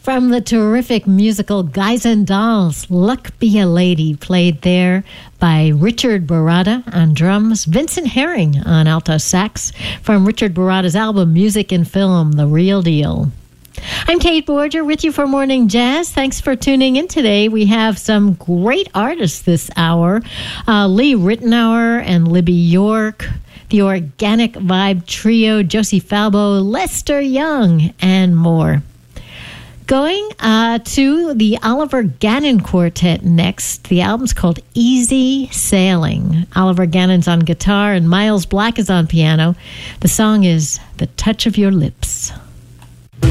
From the terrific musical Guys and Dolls, Luck Be a Lady, played there by Richard Baratta on drums, Vincent Herring on alto sax, from Richard Baratta's album Music and Film, The Real Deal. I'm Kate Borger with you for Morning Jazz. Thanks for tuning in today. We have some great artists this hour. Lee Ritenour and Libby York, the Organic Vibe Trio, Josie Falbo, Lester Young, and more. Going to the Oliver Gannon Quartet next. The album's called Easy Sailing. Oliver Gannon's on guitar and Miles Black is on piano. The song is The Touch of Your Lips.